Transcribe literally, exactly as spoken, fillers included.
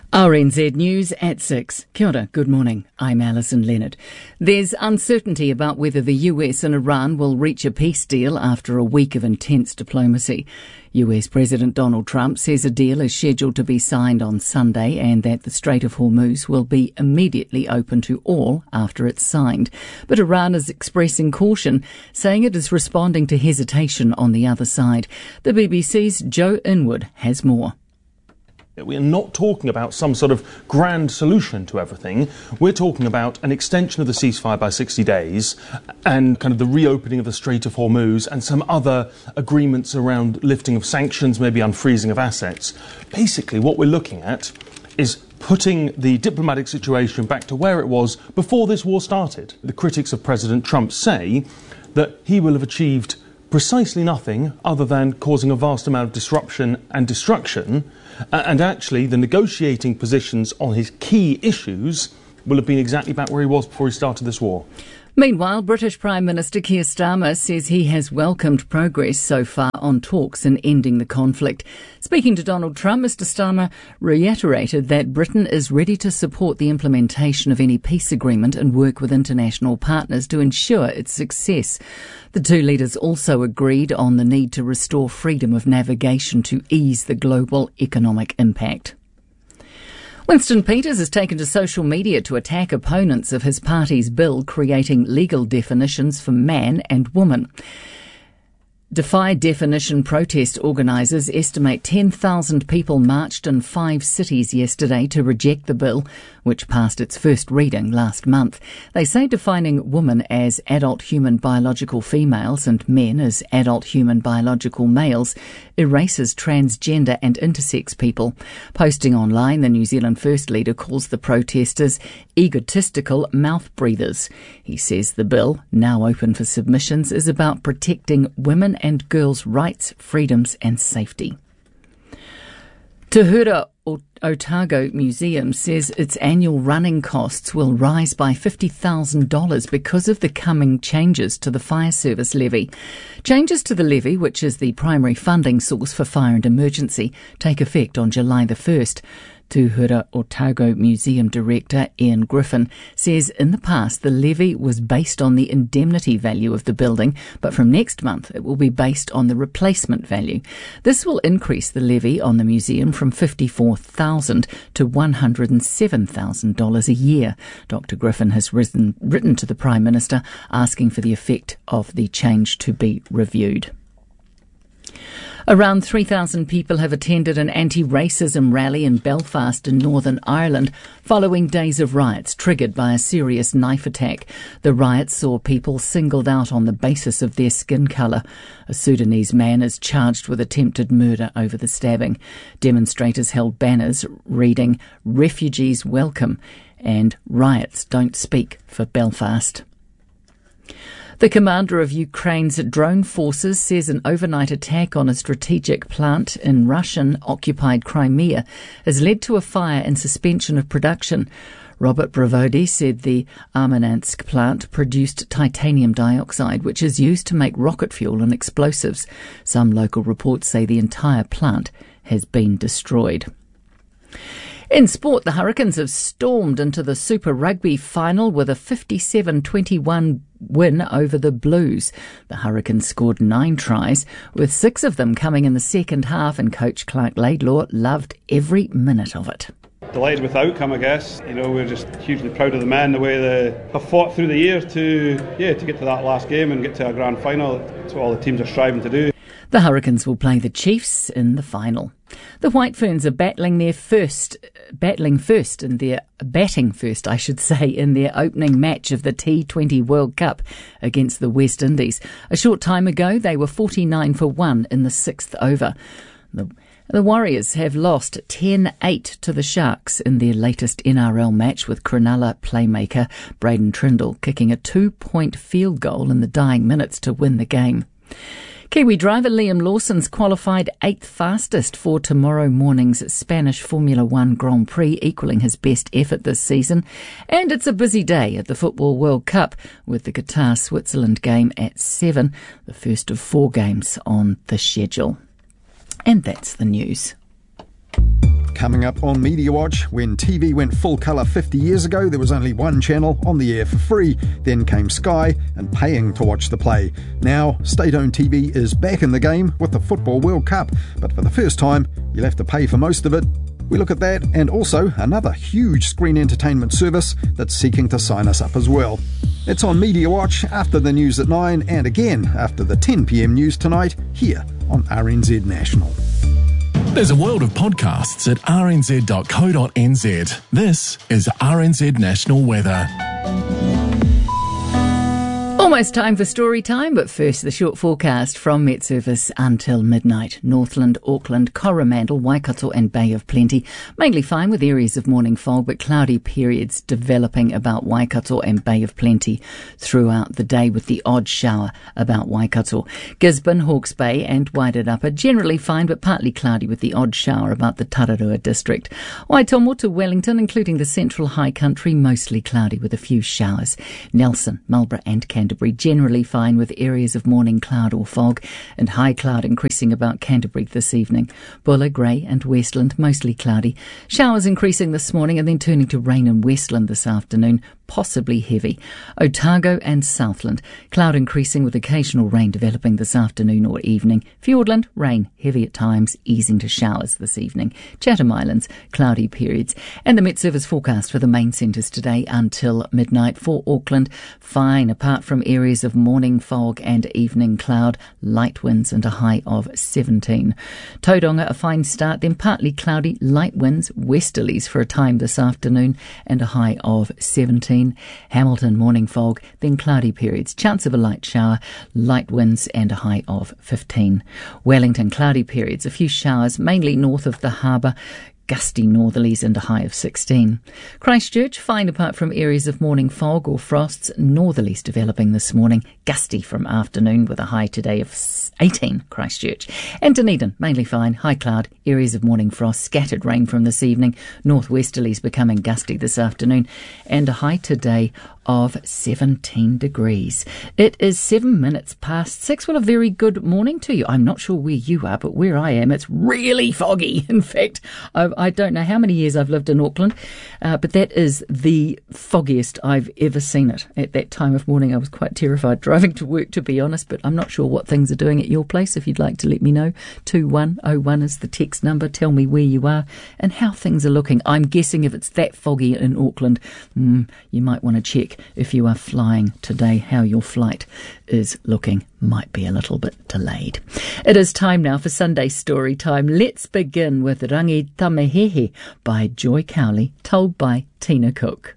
R N Z News at six. Kia ora, good morning. I'm Alison Leonard. There's uncertainty about whether the U S and Iran will reach a peace deal after a week of intense diplomacy. U S President Donald Trump says a deal is scheduled to be signed on Sunday and that the Strait of Hormuz will be immediately open to all after it's signed. But Iran is expressing caution, saying it is responding to hesitation on the other side. The B B C's Joe Inwood has more. We're not talking about some sort of grand solution to everything. We're talking about an extension of the ceasefire by sixty days and kind of the reopening of the Strait of Hormuz and some other agreements around lifting of sanctions, maybe unfreezing of assets. Basically, what we're looking at is putting the diplomatic situation back to where it was before this war started. The critics of President Trump say that he will have achieved precisely nothing other than causing a vast amount of disruption and destruction. And actually, the negotiating positions on his key issues will have been exactly back where he was before he started this war. Meanwhile, British Prime Minister Keir Starmer says he has welcomed progress so far on talks in ending the conflict. Speaking to Donald Trump, Mr Starmer reiterated that Britain is ready to support the implementation of any peace agreement and work with international partners to ensure its success. The two leaders also agreed on the need to restore freedom of navigation to ease the global economic impact. Winston Peters has taken to social media to attack opponents of his party's bill creating legal definitions for man and woman. Defy Definition protest organisers estimate ten thousand people marched in five cities yesterday to reject the bill, which passed its first reading last month. They say defining women as adult human biological females and men as adult human biological males erases transgender and intersex people. Posting online, the New Zealand First Leader calls the protesters egotistical mouth breathers. He says the bill, now open for submissions, is about protecting women and girls' rights, freedoms and safety. Te Hura Otago Museum says its annual running costs will rise by fifty thousand dollars because of the coming changes to the fire service levy. Changes to the levy, which is the primary funding source for fire and emergency, take effect on July the first. Te Hura Otago Museum Director Ian Griffin says in the past the levy was based on the indemnity value of the building, but from next month it will be based on the replacement value. This will increase the levy on the museum from fifty-four thousand dollars to one hundred seven thousand dollars a year. Doctor Griffin has written, written to the Prime Minister asking for the effect of the change to be reviewed. Around three thousand people have attended an anti-racism rally in Belfast in Northern Ireland following days of riots triggered by a serious knife attack. The riots saw people singled out on the basis of their skin colour. A Sudanese man is charged with attempted murder over the stabbing. Demonstrators held banners reading "Refugees Welcome" and "Riots Don't Speak for Belfast." The commander of Ukraine's drone forces says an overnight attack on a strategic plant in Russian-occupied Crimea has led to a fire and suspension of production. Robert Bravodi said the Armanatsk plant produced titanium dioxide, which is used to make rocket fuel and explosives. Some local reports say the entire plant has been destroyed. In sport, the Hurricanes have stormed into the Super Rugby final with a fifty-seven twenty-one win over the Blues. The Hurricanes scored nine tries, with six of them coming in the second half, and coach Clark Laidlaw loved every minute of it. Delighted with the outcome, I guess. You know, we're just hugely proud of the men, the way they have fought through the year to, yeah, to get to that last game and get to a grand final. That's what all the teams are striving to do. The Hurricanes will play the Chiefs in the final. The White Ferns are battling their first, battling first in their batting first, I should say, in their opening match of the T twenty World Cup against the West Indies. A short time ago, they were forty-nine for one in the sixth over. The, the Warriors have lost ten eight to the Sharks in their latest N R L match, with Cronulla playmaker Braden Trindle kicking a two-point field goal in the dying minutes to win the game. Kiwi driver Liam Lawson's qualified eighth fastest for tomorrow morning's Spanish Formula One Grand Prix, equalling his best effort this season. And it's a busy day at the Football World Cup, with the Qatar-Switzerland game at seven, the first of four games on the schedule. And that's the news. Coming up on Media Watch, when T V went full colour fifty years ago, there was only one channel on the air for free. Then came Sky and paying to watch the play. Now, state-owned T V is back in the game with the Football World Cup, but for the first time, you'll have to pay for most of it. We look at that and also another huge screen entertainment service that's seeking to sign us up as well. It's on Media Watch after the news at nine and again after the ten p m news tonight here on R N Z National. There's a world of podcasts at r n z dot co dot n z. This is R N Z National Weather. Almost time for story time, but first the short forecast from Met Service until midnight. Northland, Auckland, Coromandel, Waikato and Bay of Plenty. Mainly fine with areas of morning fog, but cloudy periods developing about Waikato and Bay of Plenty throughout the day with the odd shower about Waikato. Gisborne, Hawke's Bay and Wairarapa generally fine, but partly cloudy with the odd shower about the Tararua district. Waitomo to Wellington, including the central high country, mostly cloudy with a few showers. Nelson, Marlborough and Canterbury generally fine with areas of morning cloud or fog and high cloud increasing about Canterbury this evening. Buller, Grey and Westland mostly cloudy. Showers increasing this morning and then turning to rain in Westland this afternoon, possibly heavy. Otago and Southland, cloud increasing with occasional rain developing this afternoon or evening. Fiordland, rain, heavy at times, easing to showers this evening. Chatham Islands, cloudy periods. And the Met Service forecast for the main centres today until midnight. For Auckland, fine apart from areas of morning fog and evening cloud, light winds and a high of seventeen. Tauranga, a fine start, then partly cloudy, light winds, westerlies for a time this afternoon and a high of seventeen. Hamilton, morning fog, then cloudy periods, chance of a light shower, light winds and a high of fifteen. Wellington, cloudy periods, a few showers, mainly north of the harbour, gusty northerlies and a high of sixteen. Christchurch, fine apart from areas of morning fog or frosts, northerlies developing this morning, gusty from afternoon with a high today of eighteen. Christchurch. And Dunedin, mainly fine, high cloud, areas of morning frost, scattered rain from this evening, northwesterlies becoming gusty this afternoon and a high today of seventeen degrees. It is seven minutes past six. Well, a very good morning to you. I'm not sure where you are, but where I am, it's really foggy. In fact, I, I don't know how many years I've lived in Auckland, uh, but that is the foggiest I've ever seen it. At that time of morning, I was quite terrified driving to work, to be honest, but I'm not sure what things are doing at your place. If you'd like to let me know, two one oh one is the text number. Tell me where you are and how things are looking. I'm guessing if it's that foggy in Auckland, mm, you might want to check if you are flying today, how your flight is looking. Might be a little bit delayed. It is time now for Sunday Story Time. Let's begin with Rangi Tamahehe by Joy Cowley, told by Tina Cook.